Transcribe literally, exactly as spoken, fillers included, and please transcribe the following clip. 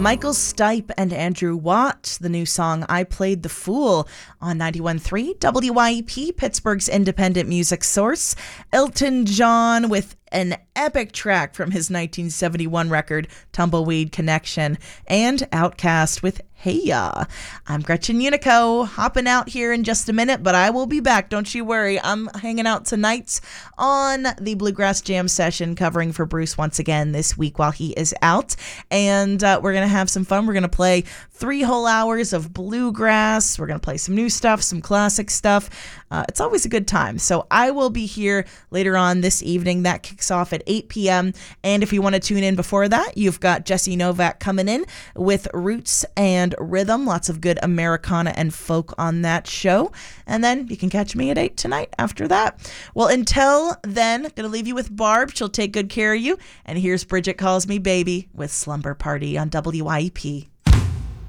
Michael Stipe and Andrew Watt, the new song I Played the Fool on ninety-one point three W Y E P, Pittsburgh's independent music source. Elton John with an epic track from his nineteen seventy-one record, Tumbleweed Connection, and Outkast with Hey Ya. I'm Gretchen Unico, hopping out here in just a minute, but I will be back. Don't you worry. I'm hanging out tonight on the Bluegrass Jam session, covering for Bruce once again this week while he is out. And uh, we're going to have some fun. We're going to play three whole hours of bluegrass. We're going to play some new stuff, some classic stuff. Uh, it's always a good time. So I will be here later on this evening. That kicks off at eight p.m. And if you want to tune in before that, you've got Jesse Novak coming in with Roots and Rhythm. Lots of good Americana and folk on that show. And then you can catch me at eight tonight after that. Well, until then, going to leave you with Barb. She'll take good care of you. And here's Bridget Calls Me Baby with Slumber Party on W Y E P.